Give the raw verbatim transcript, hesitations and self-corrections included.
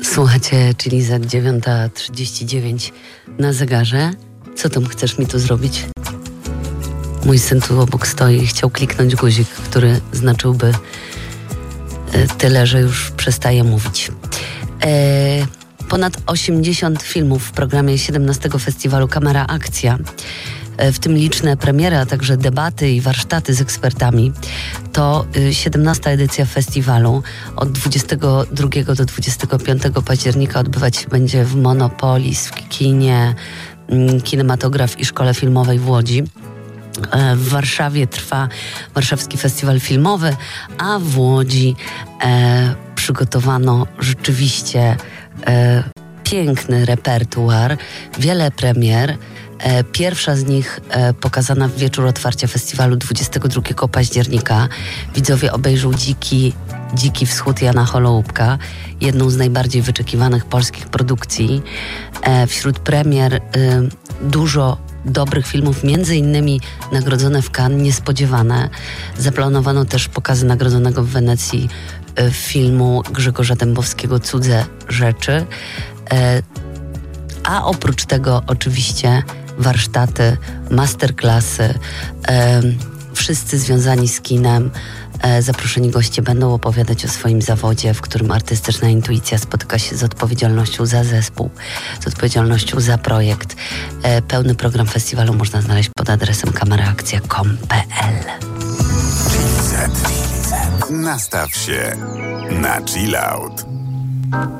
Słuchacie, czyli za dziewiąta trzydzieści dziewięć na zegarze. Co tam chcesz mi tu zrobić? Mój syn tu obok stoi i chciał kliknąć guzik, który znaczyłby tyle, że już przestaje mówić. E, ponad osiemdziesiąt filmów w programie siedemnastego Festiwalu Kamera Akcja, w tym liczne premiery, a także debaty i warsztaty z ekspertami. To siedemnasta edycja festiwalu. Od dwudziestego drugiego do dwudziestego piątego października odbywać się będzie w Monopolis, w kinie, Kinematograf i Szkole Filmowej w Łodzi. W Warszawie trwa Warszawski Festiwal Filmowy, a w Łodzi e, przygotowano rzeczywiście e, piękny repertuar, wiele premier. E, pierwsza z nich e, pokazana w wieczór otwarcia festiwalu dwudziestego drugiego października. Widzowie obejrzą Dziki, Dziki Wschód Jana Holoubka, jedną z najbardziej wyczekiwanych polskich produkcji. E, wśród premier e, dużo dobrych filmów, między innymi nagrodzone w Cannes, niespodziewane. Zaplanowano też pokazy nagrodzonego w Wenecji e, filmu Grzegorza Dębowskiego Cudze rzeczy. E, a oprócz tego oczywiście warsztaty, masterclassy, e, wszyscy związani z kinem, e, zaproszeni goście będą opowiadać o swoim zawodzie, w którym artystyczna intuicja spotyka się z odpowiedzialnością za zespół, z odpowiedzialnością za projekt. E, pełny program festiwalu można znaleźć pod adresem kameraakcja kropka com kropka p l. Nastaw się na chill out.